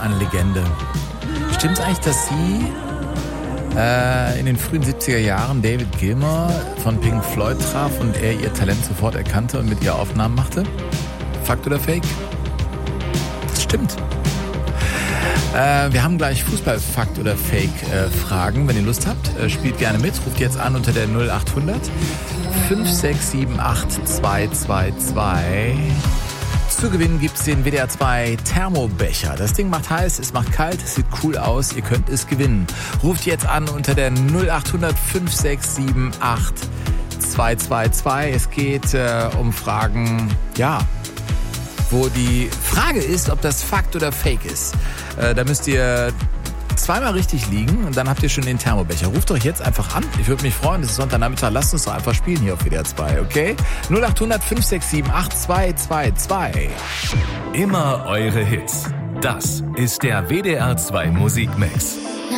eine Legende. Stimmt's eigentlich, dass sie in den frühen 70er Jahren David Gilmour von Pink Floyd traf und er ihr Talent sofort erkannte und mit ihr Aufnahmen machte? Fakt oder Fake? Das stimmt. Wir haben gleich Fußball-Fakt oder Fake-Fragen. Wenn ihr Lust habt, spielt gerne mit. Ruft jetzt an unter der 0800 5678 222. Zu gewinnen gibt's den WDR 2 Thermobecher. Das Ding macht heiß, es macht kalt, es sieht cool aus, ihr könnt es gewinnen. Ruft jetzt an unter der 0800 5678 222. Es geht um Fragen, wo die Frage ist, ob das Fakt oder Fake ist. Da müsst ihr zweimal richtig liegen und dann habt ihr schon den Thermobecher. Ruft euch jetzt einfach an. Ich würde mich freuen, das ist Sonntagnachmittag. Lasst uns doch einfach spielen hier auf WDR 2, okay? 0800 567 8222. Immer eure Hits. Das ist der WDR 2 Musikmix. Na